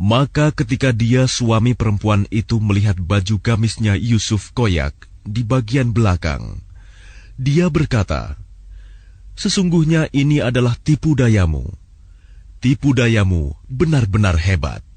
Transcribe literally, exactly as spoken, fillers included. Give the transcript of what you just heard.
Maka ketika dia suami perempuan itu melihat baju gamisnya Yusuf koyak di bagian belakang, dia berkata, "Sesungguhnya ini adalah tipu dayamu. Tipu dayamu benar-benar hebat."